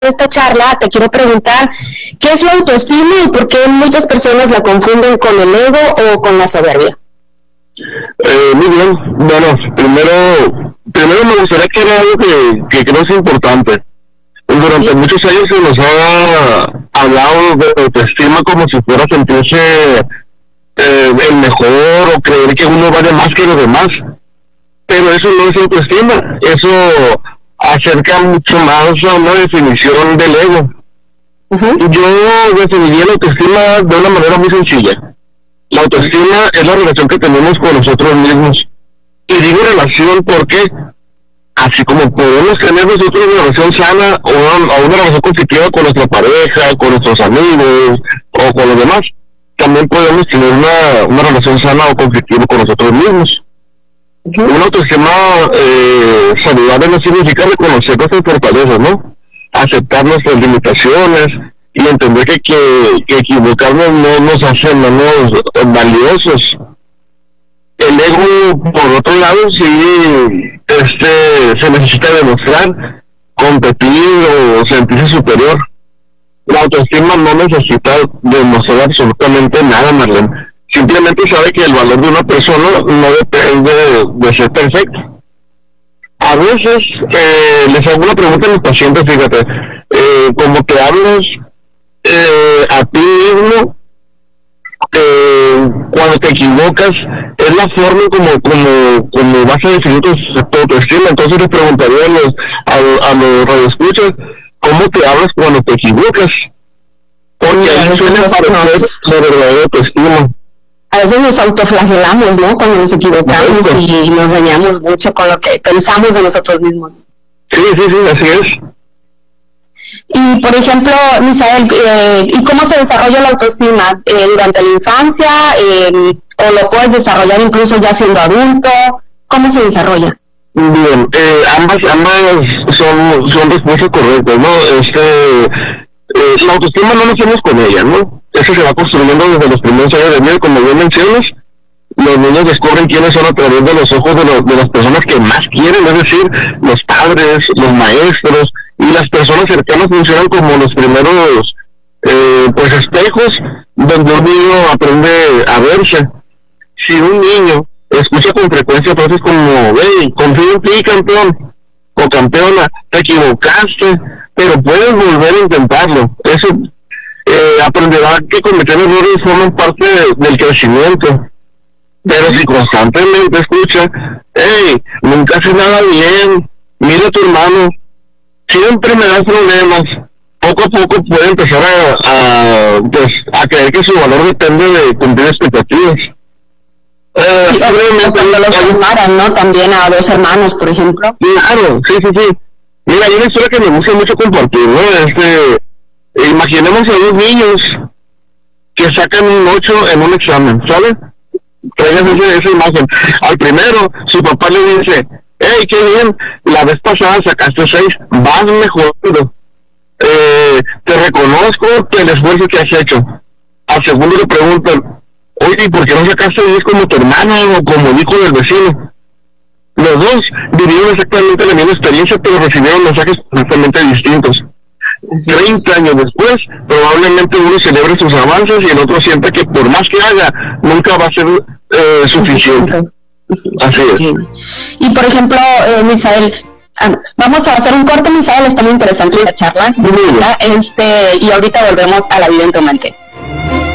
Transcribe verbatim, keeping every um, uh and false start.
esta charla, te quiero preguntar, ¿qué es la autoestima y por qué muchas personas la confunden con el ego o con la soberbia? Eh, muy bien, bueno, primero, primero me gustaría que era algo que, que creo es importante. Durante sí. muchos años se nos ha hablado de autoestima como si fuera sentirse eh, el mejor o creer que uno vale más que los demás, pero eso no es autoestima, eso acerca mucho más a una definición del ego. Uh-huh. Yo definiría la autoestima de una manera muy sencilla. La autoestima es la relación que tenemos con nosotros mismos. Y digo relación porque, así como podemos tener nosotros una relación sana o una, o una relación conflictiva con nuestra pareja, con nuestros amigos o con los demás, también podemos tener una, una relación sana o conflictiva con nosotros mismos. Uh-huh. Una autoestima eh, saludable no significa reconocer nuestras fortalezas, ¿no? Aceptar nuestras limitaciones y entender que, que, que equivocarnos no nos hace menos valiosos. El ego, por otro lado, sí este, se necesita demostrar, competir o sentirse superior. La autoestima no necesita demostrar absolutamente nada, Marlene. Simplemente sabe que el valor de una persona no depende de, de ser perfecto. A veces eh, les hago una pregunta a mis pacientes, fíjate, eh, como que hablas eh, a ti mismo eh, cuando te equivocas, es la forma como como como vas a definir tu, tu autoestima. Entonces les preguntaría a los, a, a los radioescuchas, ¿cómo te hablas cuando te equivocas? Porque ahí suele aparecer la verdadera autoestima. A veces nos autoflagelamos, ¿no? Cuando nos equivocamos y nos dañamos mucho con lo que pensamos de nosotros mismos. Sí, sí, sí, así es. Y, por ejemplo, Misael, eh, ¿y cómo se desarrolla la autoestima? Eh, ¿Durante la infancia? Eh, ¿O lo puedes desarrollar incluso ya siendo adulto? ¿Cómo se desarrolla? Bien, eh, ambas ambas son, son respuestas correctas, ¿no? Este, eh, la autoestima no nacemos con ella, ¿no? Eso se va construyendo desde los primeros años de vida, como bien mencionas. Los niños descubren quiénes son a través de los ojos de, lo, de las personas que más quieren, es decir, los padres, los maestros, y las personas cercanas funcionan como los primeros eh, pues espejos donde un niño aprende a verse. Si un niño escucha con frecuencia frases como, hey, confío en ti, campeón, o campeona, te equivocaste, pero puedes volver a intentarlo. Eso eh, aprenderá que cometer errores forman parte de, del crecimiento. Pero si constantemente escucha, hey, nunca haces nada bien, mira a tu hermano, siempre me das problemas, poco a poco puede empezar a, a, pues, a creer que su valor depende de cumplir expectativas. Eh, sí, o cuando los comparan, ¿no? También a dos hermanos, por ejemplo. Claro, sí, sí, sí. Mira, hay una historia que me gusta mucho compartir, ¿no? Este, imaginemos a dos niños que sacan un ocho en un examen, ¿sabes? Traigan esa, esa imagen. Al primero, su papá le dice, hey, qué bien, la vez pasada sacaste seis, vas mejorando. Eh, te reconozco el esfuerzo que has hecho. Al segundo le preguntan, oye, ¿y por qué no sacaste diez como tu hermano o como el hijo del vecino? Los dos vivieron exactamente la misma experiencia, pero recibieron mensajes completamente distintos. treinta años después, probablemente uno celebre sus avances y el otro siente que por más que haga, nunca va a ser eh, suficiente. Así es. Y por ejemplo, eh, Misael, vamos a hacer un corte, Misael, está muy interesante la charla. Este, y ahorita volvemos a la vida en tu mente.